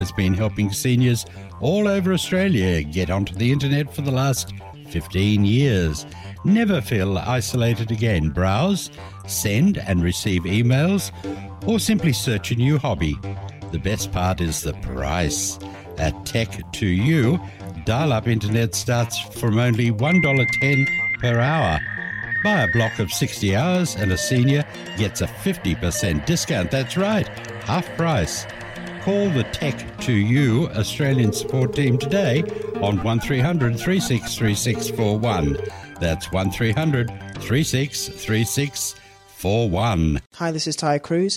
has been helping seniors all over Australia get onto the internet for the last 15 years. Never feel isolated again. Browse, send and receive emails, or simply search a new hobby. The best part is the price. At Tech2U, dial-up internet starts from only $1.10 per hour. Buy a block of 60 hours and a senior gets a 50% discount. That's right, half price. Call the Tech2U Australian support team today on 1300 363641. That's 1300 363641. Hi, this is Ty Cruz.